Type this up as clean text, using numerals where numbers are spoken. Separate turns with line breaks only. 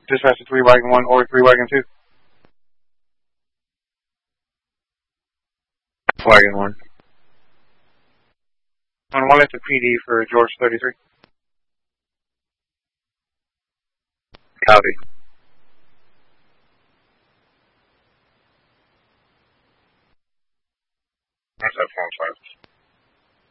Dispatch to 3 Wagon 1 or 3 Wagon 2. Wagon 1. On 1 left to PD for George 33.
Copy.
Where's that phone 5?